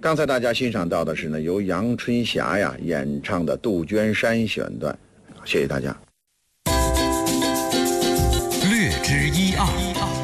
刚才大家欣赏到的是呢，由杨春霞演唱的《杜鹃山》选段，谢谢大家。 略知一二。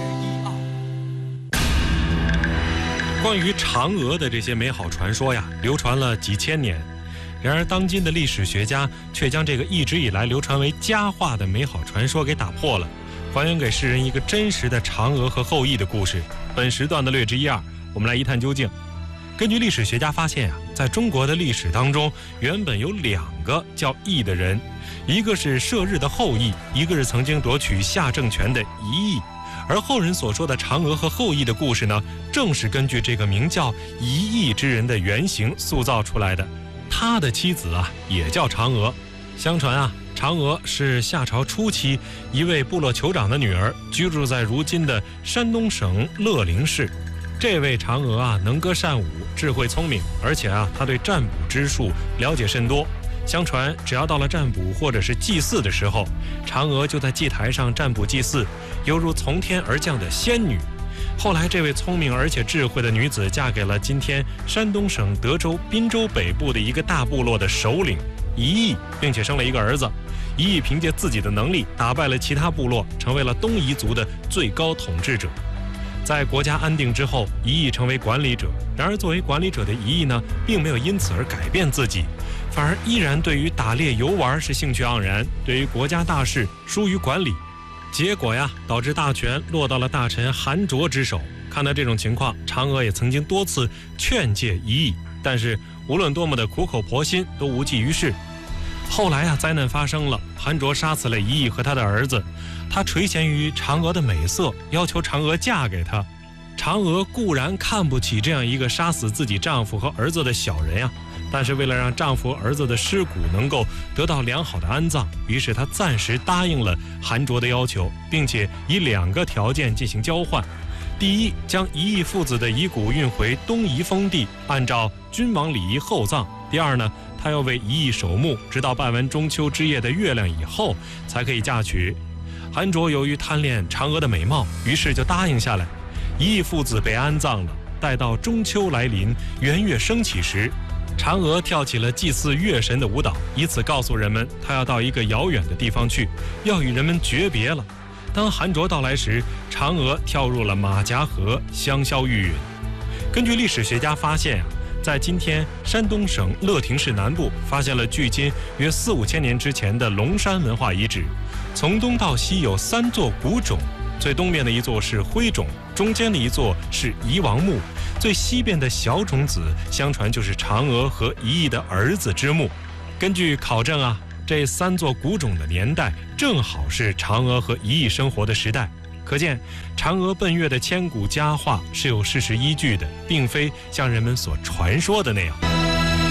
关于嫦娥的这些美好传说流传了几千年。然而当今的历史学家却将这个一直以来流传为佳话的美好传说给打破了，还原给世人一个真实的嫦娥和后羿的故事。本时段的略知一二，我们来一探究竟。根据历史学家发现在中国的历史当中，原本有2个叫羿的人，一个是射日的后羿，一个是曾经夺取夏政权的夷羿。而后人所说的嫦娥和后羿的故事呢，正是根据这个名叫夷羿之人的原型塑造出来的。他的妻子也叫嫦娥。相传嫦娥是夏朝初期一位部落酋长的女儿，居住在如今的山东省乐陵市。这位嫦娥能歌善舞，智慧聪明，而且她对占卜之术了解甚多。相传只要到了占卜或者是祭祀的时候，嫦娥就在祭台上占卜祭祀，犹如从天而降的仙女。后来这位聪明而且智慧的女子嫁给了今天山东省德州滨州北部的一个大部落的首领夷羿，并且生了一个儿子。夷羿凭借自己的能力打败了其他部落，成为了东夷族的最高统治者。在国家安定之后，夷羿成为管理者。然而作为管理者的夷羿呢，并没有因此而改变自己，反而依然对于打猎游玩是兴趣盎然，对于国家大事疏于管理。结果导致大权落到了大臣韩卓之手。看到这种情况，嫦娥也曾经多次劝诫夷羿，但是无论多么的苦口婆心都无济于事。后来灾难发生了，韩卓杀死了夷羿和他的儿子，他垂涎于嫦娥的美色，要求嫦娥嫁给他。嫦娥固然看不起这样一个杀死自己丈夫和儿子的小人但是为了让丈夫儿子的尸骨能够得到良好的安葬，于是她暂时答应了韩卓的要求，并且以2个条件进行交换。第一，将夷羿父子的遗骨运回东夷封地，按照君王礼仪厚葬。第二呢，她要为夷羿守墓，直到拜完中秋之夜的月亮以后才可以嫁娶。韩卓由于贪恋嫦娥的美貌，于是就答应下来。夷羿父子被安葬了，待到中秋来临，圆月升起时，嫦娥跳起了祭祀月神的舞蹈，以此告诉人们她要到一个遥远的地方去，要与人们诀别了。当韩卓到来时，嫦娥跳入了马甲河，香消玉殒。根据历史学家发现在今天山东省乐亭市南部发现了距今约4-5千年之前的龙山文化遗址，从东到西有3座古冢，最东边的一座是徽冢，中间的一座是夷王墓，最西边的小冢子相传就是嫦娥和夷羿的儿子之墓。根据考证这3座古冢的年代正好是嫦娥和夷羿生活的时代，可见嫦娥奔月的千古佳话是有事实依据的，并非像人们所传说的那样。